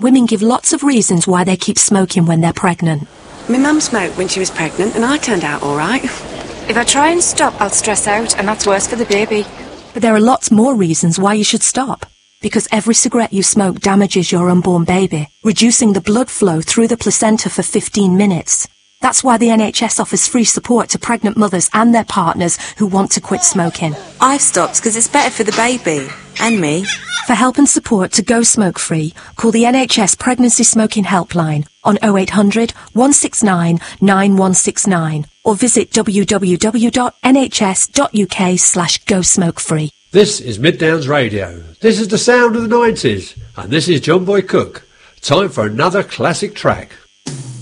women give lots of reasons why they keep smoking when they're pregnant. My mum smoked when she was pregnant and I turned out all right. If I try and stop, I'll stress out, and that's worse for the baby. But there are lots more reasons why you should stop. Because every cigarette you smoke damages your unborn baby, reducing the blood flow through the placenta for 15 minutes. That's why the NHS offers free support to pregnant mothers and their partners who want to quit smoking. I've stopped because it's better for the baby. And me. For help and support to go smoke-free, call the NHS Pregnancy Smoking Helpline on 0800 169 9169 or visit www.nhs.uk/go-smoke-free. This is Mid Downs Radio. This is the sound of the 90s. And this is John Boy Cook. Time for another classic track.